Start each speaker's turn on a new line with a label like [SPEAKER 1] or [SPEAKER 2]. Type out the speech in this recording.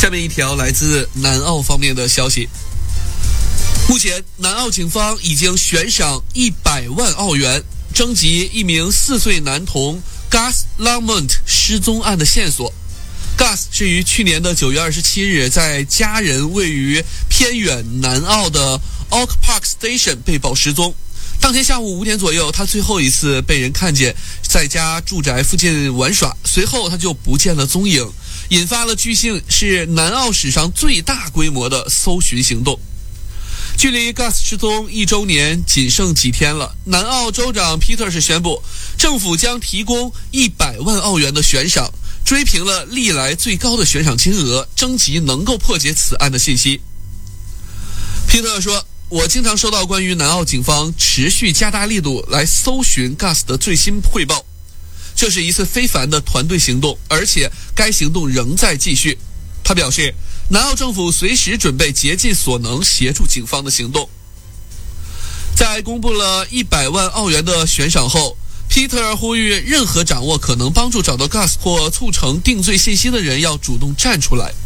[SPEAKER 1] 下面一条来自南澳方面的消息。目前，南澳警方已经悬赏100万澳元，征集一名4岁男童 Gus Longmont 失踪案的线索。Gus 是于去年的9月27日在家人位于偏远南澳的 Oak Park Station 被曝失踪。当天下午5点左右，他最后一次被人看见在家住宅附近玩耍，随后他就不见了踪影，引发了据信是南澳史上最大规模的搜寻行动。距离 Gus 失踪1周年仅剩几天了，南澳州长 Peter 是宣布，政府将提供100万澳元的悬赏，追平了历来最高的悬赏金额，征集能够破解此案的信息。Peter 说，我经常收到关于南澳警方持续加大力度来搜寻 Gus 的最新汇报，这是一次非凡的团队行动，而且该行动仍在继续。他表示，南澳政府随时准备竭尽所能协助警方的行动。在公布了100万澳元的悬赏后， Peter 呼吁任何掌握可能帮助找到 Gus 或促成定罪信息的人要主动站出来。